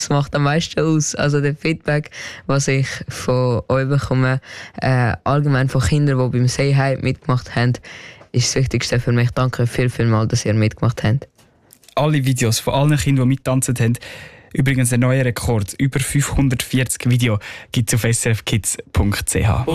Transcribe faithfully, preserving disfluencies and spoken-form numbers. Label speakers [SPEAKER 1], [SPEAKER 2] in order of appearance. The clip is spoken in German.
[SPEAKER 1] Das macht am meisten aus. Also der Feedback, was ich von euch bekomme, äh, allgemein von Kindern, die beim Say Hi mitgemacht haben, ist das Wichtigste für mich. Danke viel, viel mal, dass ihr mitgemacht habt.
[SPEAKER 2] Alle Videos von allen Kindern, die mittanzen haben, übrigens ein neuer Rekord, über fünfhundertvierzig Videos, gibt es auf s r f kids punkt c h.